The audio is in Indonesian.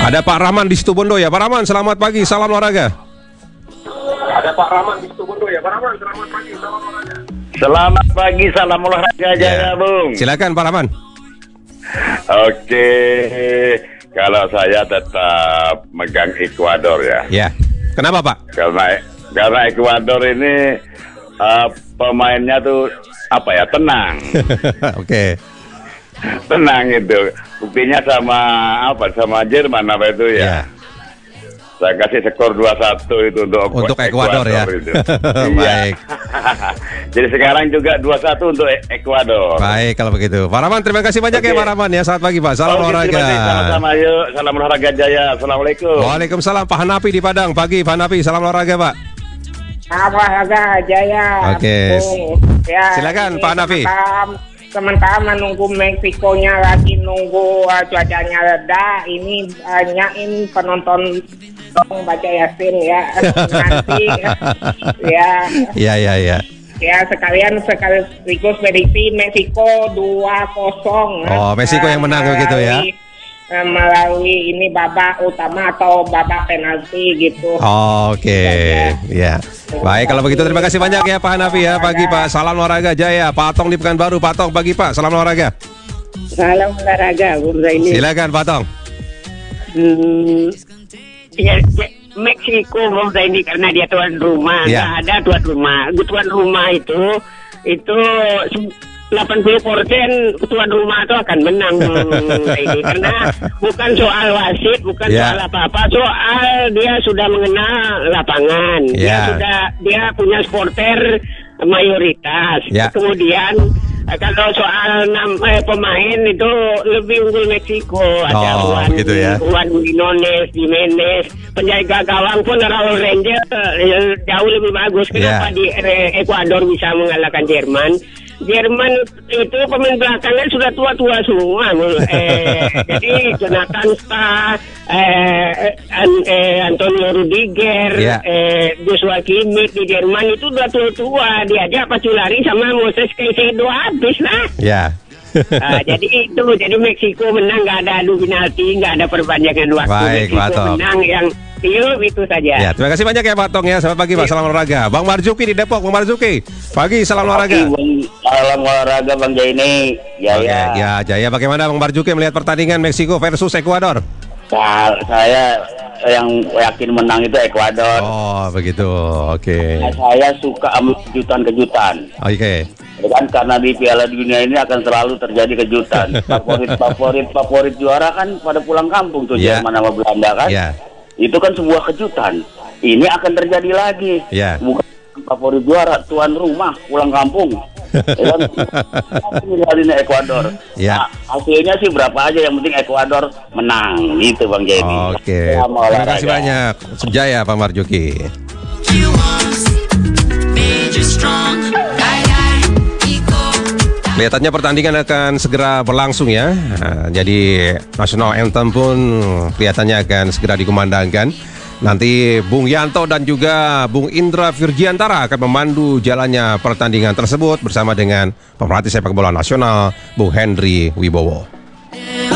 Ada Pak Rahman di Situbondo ya. Pak Rahman, selamat pagi, salam olahraga. Ada Pak Rahman di Situbondo ya. Pak Rahman, selamat pagi, salam olahraga. Selamat pagi, salam olahraga Jaya, Bung. Silakan Pak Rahman. Oke, kalau saya tetap megang Ekuador ya. Ya. Kenapa Pak? Karena Ekuador ini pemainnya tuh tenang. Oke. Tenang itu. Buktinya sama Jerman itu ya. Saya kasih skor 2-1 itu untuk Ekuador ya. Baik. Jadi sekarang juga 2-1 untuk Ekuador. Baik kalau begitu. Pak Rahman, terima kasih banyak ya Pak Rahman ya. Selamat pagi Pak. Salam olahraga. Sama-sama yuk. Salam olahraga Jaya. Assalamualaikum. Waalaikumsalam. Pak Hanafi di Padang. Pagi Pak Hanafi. Salam olahraga Pak. Salam olahraga Jaya. Oke. Ya, silakan Pak Hanafi. Sementara menunggu Meksikonya lagi nunggu cuacanya reda, ini banyakin penonton baca Yasin ya nanti ya. Ya sekaligus prediksi Meksiko 2-0. Oh, Meksiko yang menang begitu ya. Melalui ini babak utama atau babak penalti gitu. Oke. Ya. Baik kalau begitu terima kasih banyak ya Pak Hanafi ya. Pagi Pak. Salam olahraga Jaya. Pak Tong di Pekanbaru. Pak Tong pagi Pak. Salam olahraga. Salam olahraga Bung Zaini. Silakan Pak Tong. Ya, Meksiko Bung Zaini karena dia tuan rumah. Nggak ada tuan rumah. Tuan rumah itu 80% tuan rumah itu akan menang ini karena bukan soal wasit, bukan soal apa-apa, soal dia sudah mengenal lapangan, dia punya supporter mayoritas. Kemudian kalau soal pemain itu lebih unggul Meksiko. Ada Juan Quinones, Jimenez, penjaga gawang pun Raul Ranger jauh lebih bagus. Kenapa di Ekuador bisa mengalahkan Jerman? Jerman itu pemain belakangnya sudah tua-tua semua. Jadi Jonathan Tah, Antonio Rudiger, Joshua Kimmich di Jerman itu sudah tua-tua. Diajak Paculari sama Moses Caicedo habis lah. Jadi Meksiko menang, nggak ada adu penalti, nggak ada perpanjangan waktu. Baik, Meksiko menang yang itu saja. Ya, terima kasih banyak ya Pak Tong ya. Selamat pagi Pak. Salam olahraga. Bang Marzuki di Depok. Bang Marzuki. Pagi, salam olahraga. Salam olahraga Bang Jaini. Jaya. Ya, Jaya. Bagaimana Bang Marzuki melihat pertandingan Meksiko versus Ekuador? Saya yang yakin menang itu Ekuador. Oh, begitu. Oke. Saya suka kejutan-kejutan. Oke. Kan karena di Piala Dunia ini akan selalu terjadi kejutan. Favorit juara kan pada pulang kampung tuh Jerman sama Belanda kan. Itu kan sebuah kejutan. Ini akan terjadi lagi. Bukan favorit juara, tuan rumah pulang kampung. Ini Ekuador. Nah, hasilnya sih berapa aja, yang penting Ekuador menang. Gitu Bang Jenny. Oke. Terima kasih banyak. Jaya Pak Marzuki. Kelihatannya pertandingan akan segera berlangsung ya. Jadi National Anthem pun kelihatannya akan segera dikumandangkan. Nanti Bung Yanto dan juga Bung Indra Virgiantara akan memandu jalannya pertandingan tersebut bersama dengan pemerhati sepak bola nasional Bung Henry Wibowo.